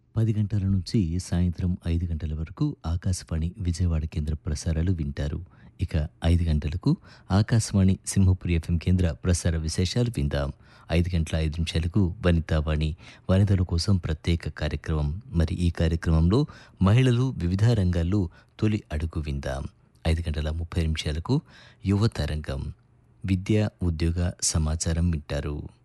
10 గంటల నుంచి సాయంత్రం 5 గంటల వరకు ఆకాశవాణి విజయవాడ కేంద్ర ప్రసారాలు వింటారు. ఇక 5 గంటలకు ఆకాశవాణి సింహపురి ఎఫ్ఎం కేంద్ర ప్రసార విశేషాలు విందాం. 5 గంటల 5 నిమిషాలకు వనితావాణి వనితల కోసం ప్రత్యేక కార్యక్రమం. మరి ఈ కార్యక్రమంలో మహిళలు వివిధ రంగాల్లో తొలి అడుగు విందాం. 5 గంటల 30 నిమిషాలకు యువ తరంగం విద్య ఉద్యోగ సమాచారం వింటారు.